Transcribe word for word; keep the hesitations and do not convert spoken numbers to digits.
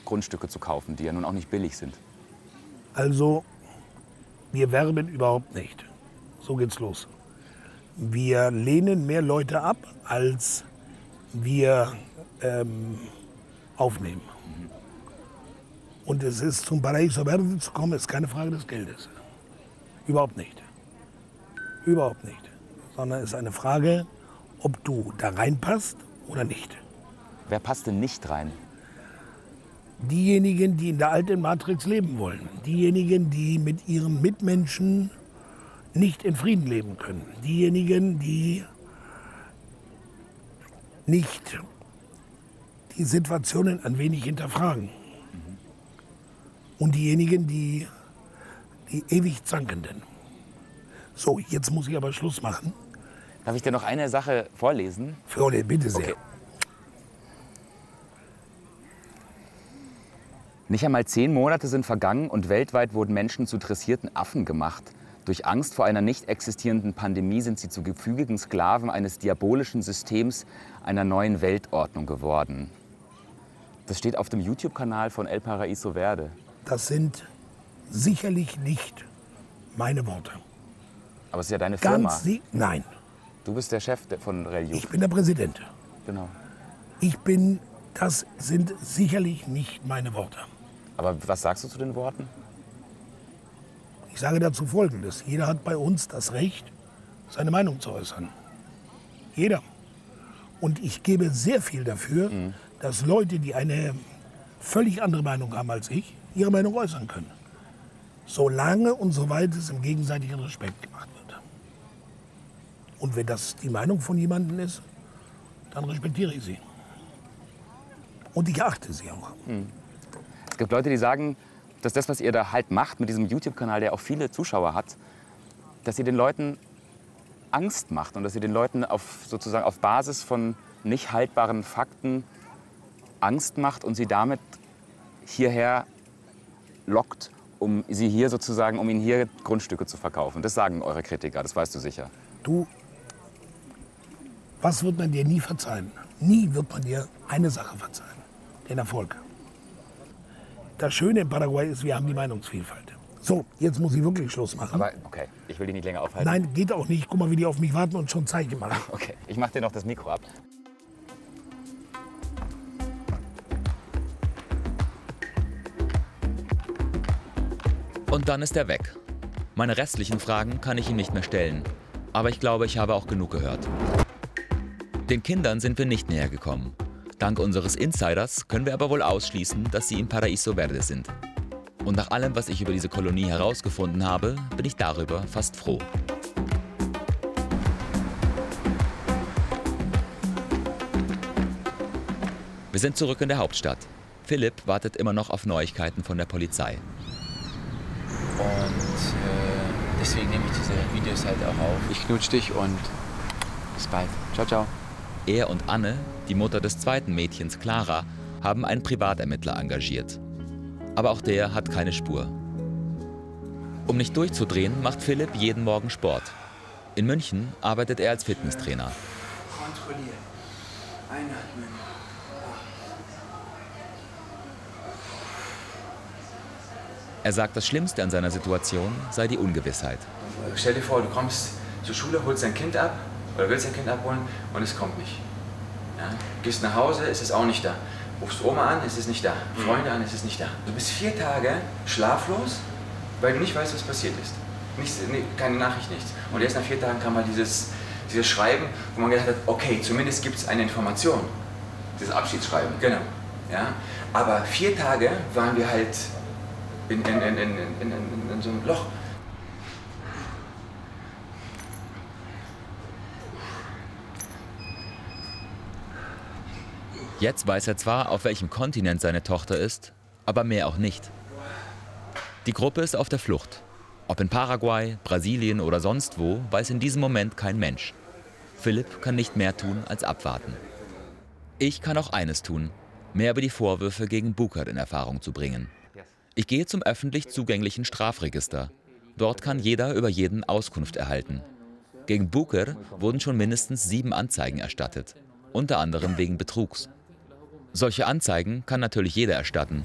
Grundstücke zu kaufen, die ja nun auch nicht billig sind? Also, wir werben überhaupt nicht. So geht's los. Wir lehnen mehr Leute ab, als wir ähm, aufnehmen. Mhm. Und es ist, zum Paraíso Verde zu kommen, ist keine Frage des Geldes. Überhaupt nicht. Überhaupt nicht. Sondern es ist eine Frage, ob du da reinpasst oder nicht. Wer passt denn nicht rein? Diejenigen, die in der alten Matrix leben wollen. Diejenigen, die mit ihren Mitmenschen nicht in Frieden leben können. Diejenigen, die nicht die Situationen ein wenig hinterfragen. Mhm. Und diejenigen, die, die ewig Zankenden. So, jetzt muss ich aber Schluss machen. Darf ich dir noch eine Sache vorlesen? Frode, bitte sehr. Okay. Nicht einmal zehn Monate sind vergangen und weltweit wurden Menschen zu dressierten Affen gemacht. Durch Angst vor einer nicht existierenden Pandemie sind sie zu gefügigen Sklaven eines diabolischen Systems, einer neuen Weltordnung geworden. Das steht auf dem YouTube-Kanal von El Paraíso Verde. Das sind sicherlich nicht meine Worte. Aber es ist ja deine Firma. Ganz sie Nein. Du bist der Chef von Religion. Ich bin der Präsident. Genau. Ich bin, das sind sicherlich nicht meine Worte. Aber was sagst du zu den Worten? Ich sage dazu Folgendes. Jeder hat bei uns das Recht, seine Meinung zu äußern. Jeder. Und ich gebe sehr viel dafür, mhm. dass Leute, die eine völlig andere Meinung haben als ich, ihre Meinung äußern können. Solange und soweit es im gegenseitigen Respekt gemacht wird. Und wenn das die Meinung von jemandem ist, dann respektiere ich sie. Und ich achte sie auch. Mhm. Es gibt Leute, die sagen, dass das, was ihr da halt macht mit diesem YouTube-Kanal, der auch viele Zuschauer hat, dass ihr den Leuten Angst macht und dass ihr den Leuten auf, sozusagen auf Basis von nicht haltbaren Fakten Angst macht und sie damit hierher lockt, um sie hier sozusagen, um ihnen hier Grundstücke zu verkaufen. Das sagen eure Kritiker, das weißt du sicher. Du, was wird man dir nie verzeihen? Nie wird man dir eine Sache verzeihen, den Erfolg. Das Schöne in Paraguay ist, wir haben die Meinungsvielfalt. So, jetzt muss ich wirklich Schluss machen. Aber okay, ich will dich nicht länger aufhalten. Nein, geht auch nicht. Guck mal, wie die auf mich warten und schon Zeichen machen. Okay, ich mach dir noch das Mikro ab. Und dann ist er weg. Meine restlichen Fragen kann ich ihm nicht mehr stellen. Aber ich glaube, ich habe auch genug gehört. Den Kindern sind wir nicht näher gekommen. Dank unseres Insiders können wir aber wohl ausschließen, dass sie in Paraíso Verde sind. Und nach allem, was ich über diese Kolonie herausgefunden habe, bin ich darüber fast froh. Wir sind zurück in der Hauptstadt. Philipp wartet immer noch auf Neuigkeiten von der Polizei. Und äh, deswegen nehme ich diese Videos halt auch auf. Ich knutsch dich und bis bald. Ciao, ciao. Er und Anne, die Mutter des zweiten Mädchens Clara, haben einen Privatermittler engagiert. Aber auch der hat keine Spur. Um nicht durchzudrehen, macht Philipp jeden Morgen Sport. In München arbeitet er als Fitnesstrainer. Kontrollieren. Einatmen. Er sagt, das Schlimmste an seiner Situation sei die Ungewissheit. Stell dir vor, du kommst zur Schule, holst dein Kind ab oder willst dein Kind abholen und es kommt nicht. Ja? Gehst nach Hause, ist es auch nicht da. Rufst Oma an, ist es nicht da. Freunde an, ist es nicht da. Du bist vier Tage schlaflos, weil du nicht weißt, was passiert ist. Nichts, nee, keine Nachricht, nichts. Und erst nach vier Tagen kam mal dieses, dieses Schreiben, wo man gedacht hat, okay, zumindest gibt es eine Information. Dieses Abschiedsschreiben. Genau. Ja? Aber vier Tage waren wir halt in, in, in, in, in, in, in so einem Loch. Jetzt weiß er zwar, auf welchem Kontinent seine Tochter ist, aber mehr auch nicht. Die Gruppe ist auf der Flucht. Ob in Paraguay, Brasilien oder sonst wo, weiß in diesem Moment kein Mensch. Philipp kann nicht mehr tun, als abwarten. Ich kann auch eines tun, mehr über die Vorwürfe gegen Bukert in Erfahrung zu bringen. Ich gehe zum öffentlich zugänglichen Strafregister. Dort kann jeder über jeden Auskunft erhalten. Gegen Bukert wurden schon mindestens sieben Anzeigen erstattet, unter anderem wegen Betrugs. Solche Anzeigen kann natürlich jeder erstatten,